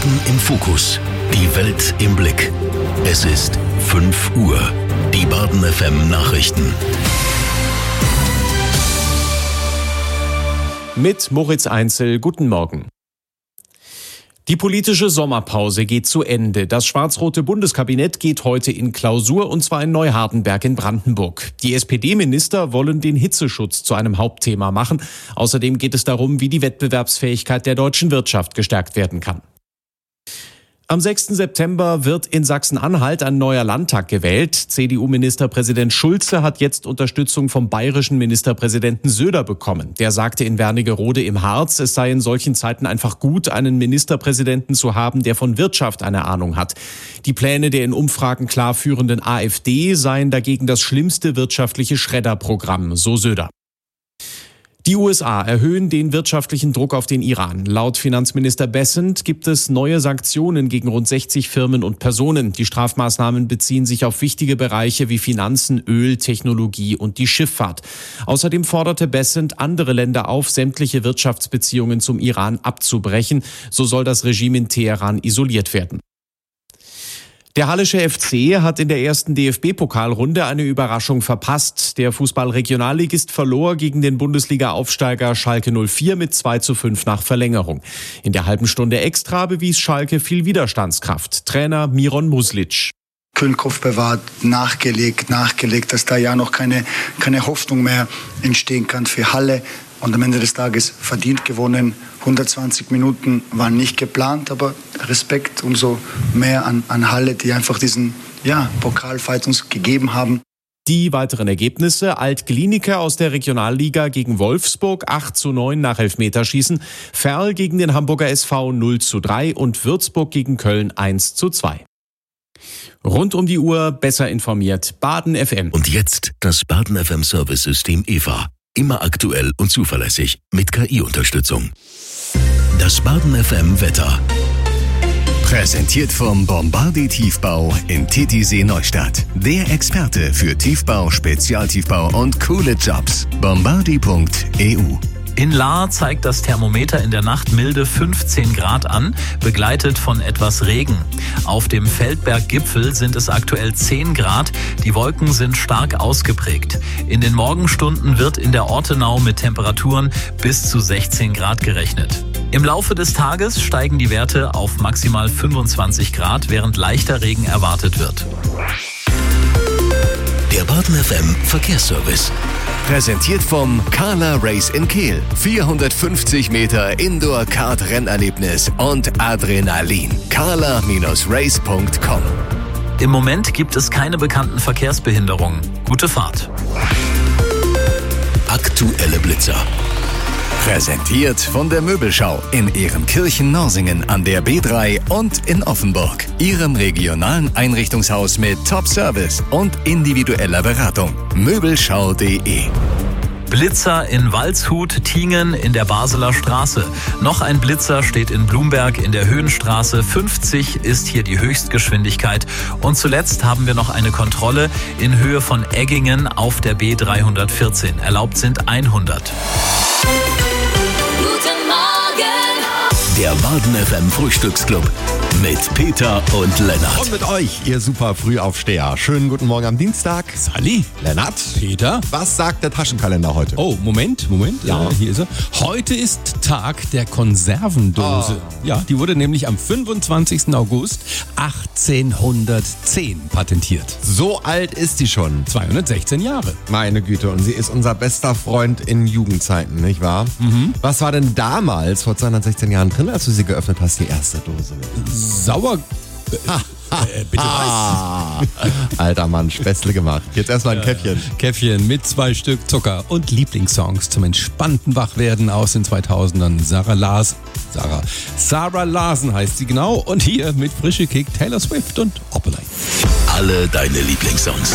Baden im Fokus. Die Welt im Blick. Es ist 5 Uhr. Die Baden FM Nachrichten. Mit Moritz Einzel, guten Morgen. Die politische Sommerpause geht zu Ende. Das schwarz-rote Bundeskabinett geht heute in Klausur, und zwar in Neuhardenberg in Brandenburg. Die SPD-Minister wollen den Hitzeschutz zu einem Hauptthema machen. Außerdem geht es darum, wie die Wettbewerbsfähigkeit der deutschen Wirtschaft gestärkt werden kann. Am 6. September wird in Sachsen-Anhalt ein neuer Landtag gewählt. CDU-Ministerpräsident Schulze hat jetzt Unterstützung vom bayerischen Ministerpräsidenten Söder bekommen. Der sagte in Wernigerode im Harz, es sei in solchen Zeiten einfach gut, einen Ministerpräsidenten zu haben, der von Wirtschaft eine Ahnung hat. Die Pläne der in Umfragen klar führenden AfD seien dagegen das schlimmste wirtschaftliche Schredderprogramm, so Söder. Die USA erhöhen den wirtschaftlichen Druck auf den Iran. Laut Finanzminister Bessent gibt es neue Sanktionen gegen rund 60 Firmen und Personen. Die Strafmaßnahmen beziehen sich auf wichtige Bereiche wie Finanzen, Öl, Technologie und die Schifffahrt. Außerdem forderte Bessent andere Länder auf, sämtliche Wirtschaftsbeziehungen zum Iran abzubrechen. So soll das Regime in Teheran isoliert werden. Der Hallische FC hat in der ersten DFB-Pokalrunde eine Überraschung verpasst. Der Fußball-Regionalligist verlor gegen den Bundesliga-Aufsteiger Schalke 04 mit 2:5 nach Verlängerung. In der halben Stunde extra bewies Schalke viel Widerstandskraft. Trainer Miron Muslic. Kühlen Kopf bewahrt, nachgelegt, dass da ja noch keine Hoffnung mehr entstehen kann für Halle. Und am Ende des Tages verdient gewonnen. 120 Minuten waren nicht geplant, aber Respekt umso mehr an Halle, die einfach diesen Pokalfight uns gegeben haben. Die weiteren Ergebnisse: Alt-Glienicke aus der Regionalliga gegen Wolfsburg 8:9 nach Elfmeterschießen, Verl gegen den Hamburger SV 0:3 und Würzburg gegen Köln 1:2. Rund um die Uhr besser informiert. Baden FM. Und jetzt das Baden FM Service-System EVA. Immer aktuell und zuverlässig mit KI-Unterstützung. Das Baden FM Wetter. Präsentiert vom Bombardier Tiefbau in Titisee Neustadt. Der Experte für Tiefbau, Spezialtiefbau und coole Jobs. Bombardier.eu. In Lahr zeigt das Thermometer in der Nacht milde 15 Grad an, begleitet von etwas Regen. Auf dem Feldberggipfel sind es aktuell 10 Grad. Die Wolken sind stark ausgeprägt. In den Morgenstunden wird in der Ortenau mit Temperaturen bis zu 16 Grad gerechnet. Im Laufe des Tages steigen die Werte auf maximal 25 Grad, während leichter Regen erwartet wird. Der Baden FM Verkehrsservice. Präsentiert vom Carla Race in Kehl. 450 Meter Indoor-Kart-Rennerlebnis und Adrenalin. carla-race.com. Im Moment gibt es keine bekannten Verkehrsbehinderungen. Gute Fahrt. Aktuelle Blitzer. Präsentiert von der Möbelschau in Ehrenkirchen-Norsingen an der B3 und in Offenburg. Ihrem regionalen Einrichtungshaus mit Top-Service und individueller Beratung. Möbelschau.de. Blitzer in Waldshut, Tingen in der Basler Straße. Noch ein Blitzer steht in Blumberg in der Höhenstraße. 50 ist hier die Höchstgeschwindigkeit. Und zuletzt haben wir noch eine Kontrolle in Höhe von Eggingen auf der B314. Erlaubt sind 100. Der Baden FM Frühstücksclub mit Peter und Lennart. Und mit euch, ihr super Frühaufsteher. Schönen guten Morgen am Dienstag. Sally. Lennart. Peter. Was sagt der Taschenkalender heute? Oh, Moment. Ja. Hier ist er. Heute ist Tag der Konservendose. Ja, die wurde nämlich am 25. August 1810 patentiert. So alt ist die schon. 216 Jahre. Meine Güte, und sie ist unser bester Freund in Jugendzeiten, nicht wahr? Was war denn damals, vor 216 Jahren drin, als du sie geöffnet hast, die erste Dose? Sauer... bitte was? Alter Mann, Späßle gemacht. Jetzt erstmal ein Käffchen. Käffchen mit 2 Stück Zucker und Lieblingssongs zum entspannten Wachwerden aus den 2000ern. Sarah Larsen heißt sie genau. Und hier mit Frische Kick, Taylor Swift und Oppenheim. Alle deine Lieblingssongs.